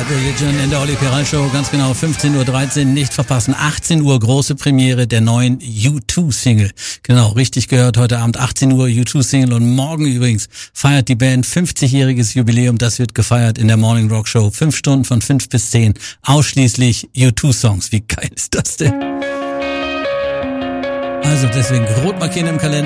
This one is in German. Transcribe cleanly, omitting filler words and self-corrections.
Religion in der Olli Peral Show, ganz genau 15:13 Uhr, nicht verpassen. 18 Uhr große Premiere der neuen U2-Single. Genau, richtig gehört, heute Abend 18 Uhr U2-Single und morgen übrigens feiert die Band 50-jähriges Jubiläum. Das wird gefeiert in der Morning Rock Show. 5 Stunden von 5 bis 10, ausschließlich U2-Songs. Wie geil ist das denn? Also deswegen rot markieren im Kalender.